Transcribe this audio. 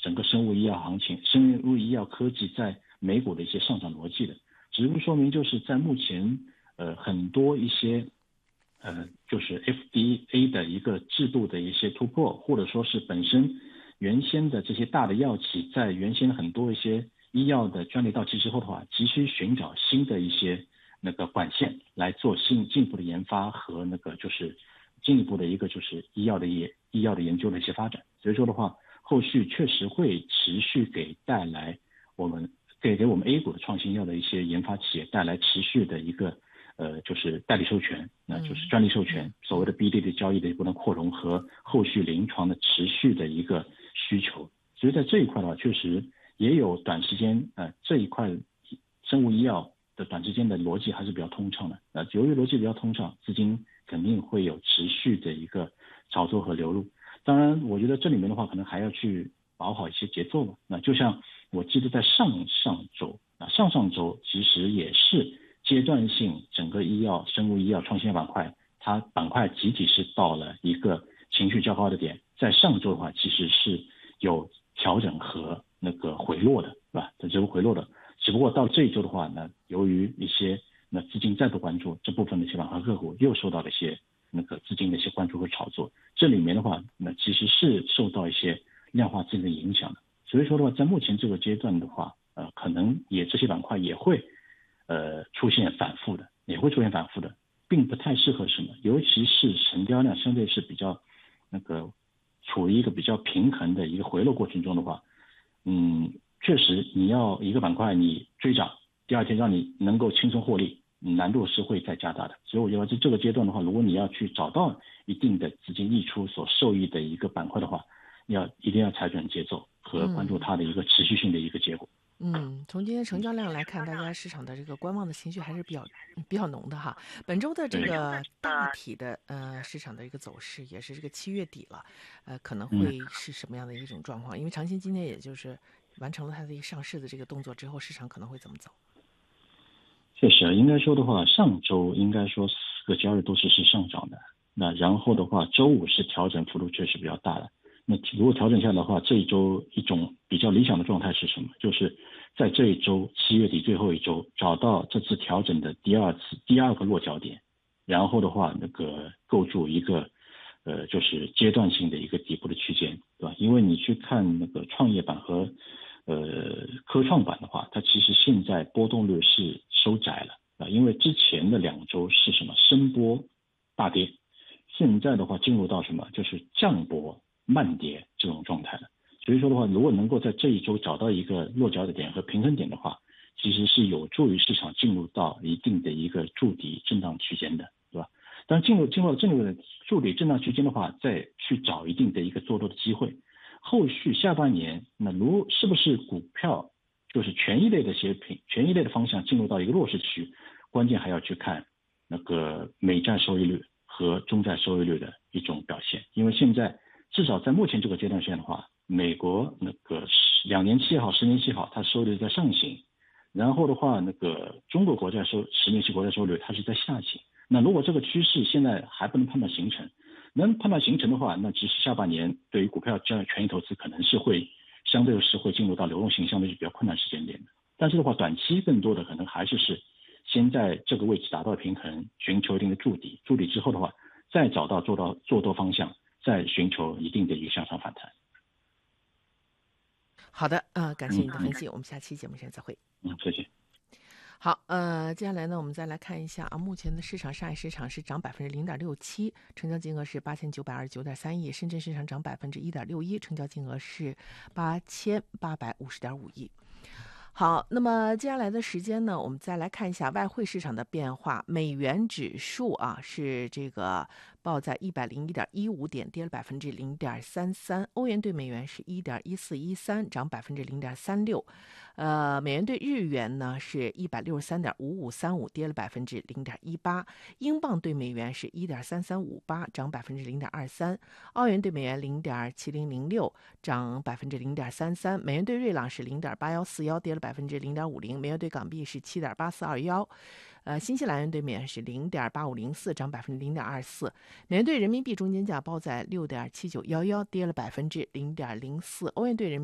整个生物医药行情、生物医药科技在美股的一些上涨逻辑的，只不过说明就是在目前很多一些就是 FDA 的一个制度的一些突破，或者说是本身原先的这些大的药企在原先很多一些医药的专利到期之后的话，急需寻找新的一些那个管线来做进一步的研发和那个就是进一步的一个就是医药的研究的一些发展。所以说的话，后续确实会持续带来我们 A 股的创新药的一些研发企业带来持续的一个就是代理授权，那就是专利授权，所谓的 BD 的交易的不断扩容和后续临床的持续的一个需求。所以在这一块的话，确实也有短时间这一块生物医药的短时间的逻辑还是比较通畅的。由于逻辑比较通畅，资金肯定会有持续的一个炒作和流入。当然，我觉得这里面的话，可能还要去把握好一些节奏吧。那就像我记得在上上周其实也是阶段性整个生物医药创新板块，它板块集体是到了一个情绪较高的点，在上周的话其实是有调整和那个回落的，是吧？这就是回落的。只不过到这一周的话呢，由于一些资金再度关注这部分的一些板块个股，又受到了一些那个资金的一些关注和炒作，这里面的话其实是受到一些量化资金的影响的。所以说的话，在目前这个阶段的话，可能这些板块也会出现反复的，并不太适合什么，尤其是成交量相对是比较处于一个比较平衡的一个回落过程中的话，确实你要一个板块你追涨，第二天让你能够轻松获利，难度是会再加大的。所以我觉得在这个阶段的话，如果你要去找到一定的资金溢出所受益的一个板块的话，一定要踩准节奏和关注它的一个持续性的一个结果。 从今天成交量来看，大家市场的这个观望的情绪还是比较浓的哈。本周的这个大体的市场的一个走势，也是这个7月底了，可能会是什么样的一种状况？因为长兴今天也就是完成了它的一个上市的这个动作之后，市场可能会怎么走？ 确实，应该说的话，上周应该说4个交易都是上涨的，那然后的话，周五是调整幅度确实比较大的。那如果调整下来的话，这一周一种比较理想的状态是什么？就是在这一周7月底最后一周找到这次调整的第二个落脚点，然后的话构筑一个就是阶段性的一个底部的区间，对吧？因为你去看创业板和科创板的话，它其实现在波动率是收窄了因为之前的2周是什么升波大跌，现在的话进入到什么就是降波慢跌这种状态了。所以说的话，如果能够在这一周找到一个落脚的点和平衡点的话，其实是有助于市场进入到一定的一个筑底震荡区间的，对吧？当进入筑底震荡区间的话，再去找一定的一个做多的机会。后续下半年，是不是股票就是权益类的方向进入到一个弱势区，关键还要去看美债收益率和中债收益率的一种表现。因为现在至少在目前这个阶段线的话，美国2年期也好10年期也好，它收益率在上行，然后的话中国国债10年期国债收益率它是在下行。那如果这个趋势现在还不能判断形成，能判断形成的话，那其实下半年对于股票这样的权益投资可能是相对是会进入到流动性相对是比较困难时间点的。但是的话，短期更多的可能还是先在这个位置达到平衡，寻求一定的筑底之后的话，再找到做多方向，再寻求一定的一个向上反弹。 好的，感谢你的分析，我们下期节目时间再会。 谢谢。 好，接下来呢，我们再来看一下啊，目前的上海市场是涨0.67%，成交金额是8929.3亿；深圳市场涨1.61%，成交金额是8850.5亿。好，那么接下来的时间呢，我们再来看一下外汇市场的变化。美元指数啊是这个报在101.15点，跌了0.33%。欧元对美元是1.1413，涨0.36%。美元对日元呢是163.5535，跌了0.18%。英镑对美元是1.3358，涨0.23%。澳元对美元0.7006，涨0.33%。美元对瑞郎是0.8141，跌了0.50%。美元对港币是7.8421。新西兰元对美元是0.8504，涨0.24%。美元对人民币中间价报在6.7911，跌了0.04%。欧元对人民币